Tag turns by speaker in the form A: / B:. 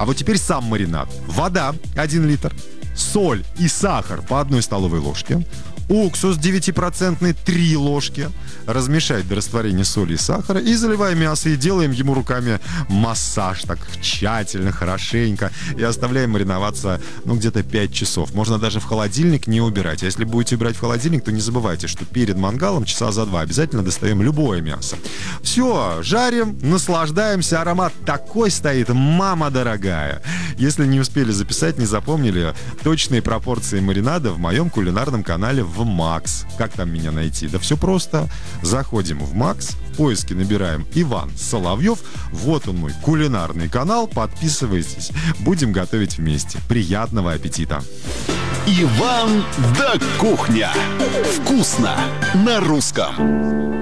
A: А вот теперь сам маринад. Вода 1 литр, соль и сахар по 1 столовой ложке, уксус 9% 3 ложки. Размешать до растворения соли и сахара и заливаем мясо и делаем ему руками массаж так тщательно, хорошенько и оставляем мариноваться, где-то 5 часов. Можно даже в холодильник не убирать. А если будете убирать в холодильник, то не забывайте, что перед мангалом часа за 2 обязательно достаем любое мясо. Все, жарим, наслаждаемся. Аромат такой стоит, мама дорогая. Если не успели записать, не запомнили, точные пропорции маринада в моем кулинарном канале в Макс. Как там меня найти? Да все просто. Заходим в Макс, в поиске набираем Иван Соловьев. Вот он мой кулинарный канал. Подписывайтесь. Будем готовить вместе. Приятного аппетита.
B: Иван да кухня. Вкусно на русском.